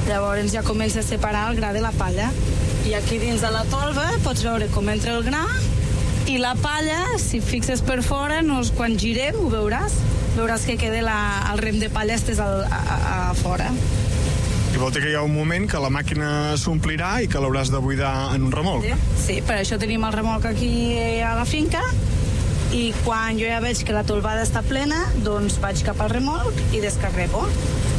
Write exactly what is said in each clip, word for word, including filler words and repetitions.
Llavors ja comença a separar el gra de la palla. I aquí dins de la tolva pots veure com entra el gra i la palla, si fixes per fora, no, quan girem ho veuràs. Veuràs que queda la, el rem de palla estès a, a, a fora. I vol dir que hi ha un moment que la màquina s'omplirà i que l'hauràs de buidar en un remolc. Sí, per això tenim el remolc aquí a la finca i quan jo ja veig que la tolvada està plena, doncs vaig cap al remolc i descarrego.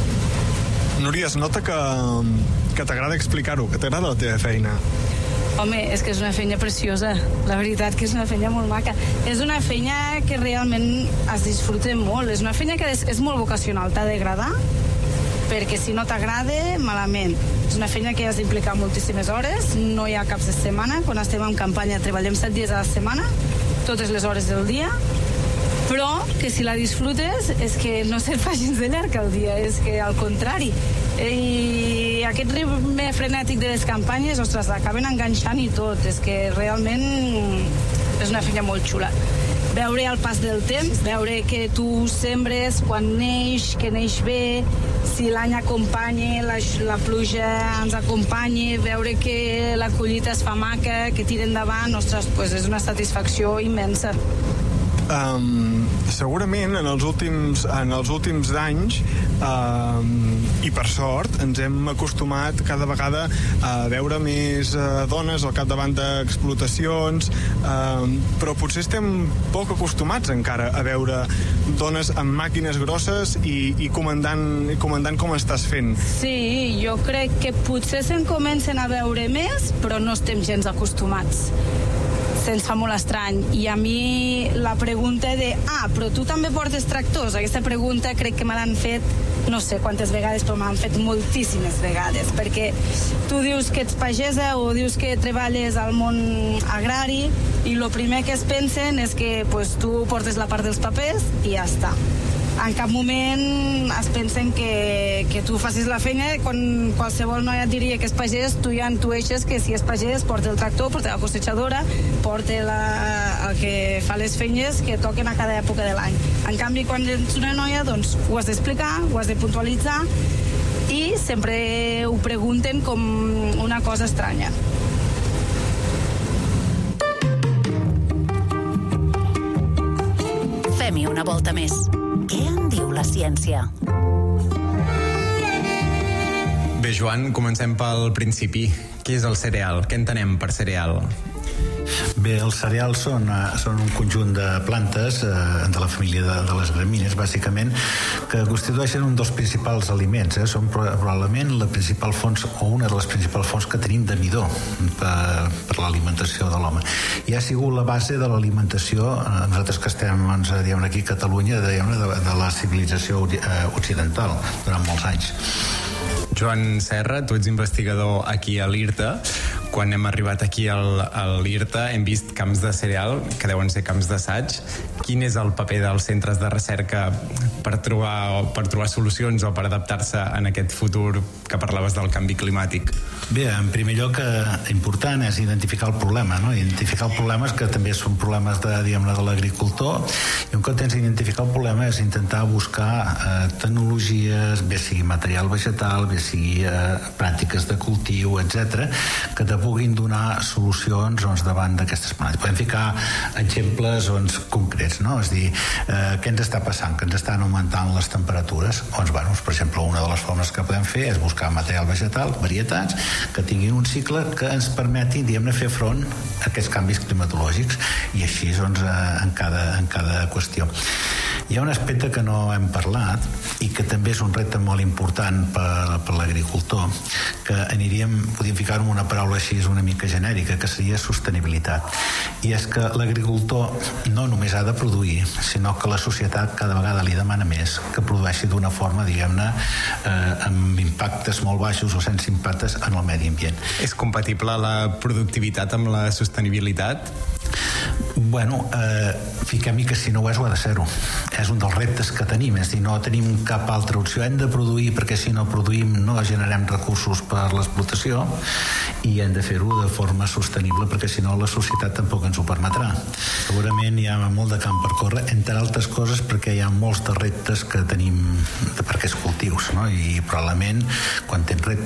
Núria, es nota que, que t'agrada explicar-ho, que t'agrada la teva feina. Home, és que és una feina preciosa. La veritat que és una feina molt maca. És una feina que realment es disfruta molt. És una feina que és, és molt vocacional. T'ha d'agradar, perquè si no t'agrada, malament. És una feina que has d'implicar moltíssimes hores. No hi ha caps de setmana. Quan estem en campanya treballem set dies a la setmana, totes les hores del dia. Però que si la disfrutes és que no se't fa gens de llarg el dia, és que al contrari. I aquest ritme frenètic de les campanyes, ostres, acaben enganxant i tot. És que realment és una feina molt xula. Veure el pas del temps, veure que tu sembres quan neix, que neix bé, si l'any acompanya, la, la pluja ens acompanya, veure que la collita es fa maca, que tira endavant, ostres, pues és una satisfacció immensa. Um, segurament en els últims, en els últims anys um, i per sort ens hem acostumat cada vegada a veure més uh, dones al capdavant d'explotacions, um, però potser estem poc acostumats encara a veure dones amb màquines grosses i, i, comandant, i comandant com estàs fent. Sí, jo crec que potser se'n comencen a veure més, però no estem gens acostumats. Se'ns fa molt estrany. I a mi la pregunta de ah, però tu també portes tractors? Aquesta pregunta crec que me l'han fet no sé quantes vegades, però m'han fet moltíssimes vegades, perquè tu dius que ets pagesa o dius que treballes al món agrari i el primer que es pensen és que pues, tu portes la part dels papers i ja està. En cap moment es pensen que, que tu facis la feina. Quan qualsevol noia et diria que és pagès, tu ja intueixes que si és pagès porta el tractor, porta la cosechadora, porta la, el que fa les feines que toquen a cada època de l'any. En canvi, quan ets una noia, doncs ho has d'explicar, ho has de puntualitzar i sempre ho pregunten com una cosa estranya. Fem-hi una volta més. Què en diu la ciència? Bé, Joan, comencem pel principi. Què és el cereal? Què entenem per cereal? Bé, els cereals són, són un conjunt de plantes eh, de la família de, de les gramínies, bàsicament, que constitueixen un dels principals aliments. Eh? Són probablement la principal font, o una de les principals fonts que tenim de midó per, per l'alimentació de l'home. I ha sigut la base de l'alimentació, eh, nosaltres que estem doncs, diguem, aquí a Catalunya, diguem, de, de la civilització occidental durant molts anys. Joan Serra, tu ets investigador aquí a l'I R T A. Quan hem arribat aquí al, a l'I R T A hem vist camps de cereal, que deuen ser camps d'assaig. Quin és el paper dels centres de recerca per trobar, per trobar solucions o per adaptar-se en aquest futur que parlaves del canvi climàtic? Bé, en primer lloc, eh, important és identificar el problema, no? Identificar el problema és que també són problemes de, diguem-ne, de l'agricultor, i un cop tens d'identificar el problema és intentar buscar eh, tecnologies, bé sigui material vegetal, bé sigui eh, pràctiques de cultiu, etcètera, que te puguin donar solucions doncs, davant d'aquestes problemes. Podem ficar exemples doncs, concrets, no? És dir, eh, què ens està passant? Que ens estan augmentant les temperatures? Doncs, bueno, per exemple, una de les formes que podem fer és buscar material vegetal, varietats, que tinguin un cicle que ens permeti, diguem-ne, fer front a aquests canvis climatològics, i així doncs, en cada, en cada qüestió. Hi ha un aspecte que no hem parlat i que també és un repte molt important per, per l'agricultor, que aniríem, podríem ficar en una paraula així una mica genèrica, que seria sostenibilitat. I és que l'agricultor no només ha de produir, sinó que la societat cada vegada li demana més que produeixi d'una forma, diguem-ne, eh, amb impactes molt baixos o sense impactes en el medi ambient. És compatible la productivitat amb la sostenibilitat? Bueno, eh, fiquem-hi que si no ho és, ho ha de ser-ho. És un dels reptes que tenim, és dir, no tenim cap altra opció. Hem de produir, perquè si no produïm no generem recursos per l'explotació, i hem de fer-ho de forma sostenible, perquè si no la societat tampoc ens ho permetrà. Segurament hi ha molt de camp per córrer, entre altres coses perquè hi ha molts de reptes que tenim per aquests cultius, no? I probablement quan tens reptes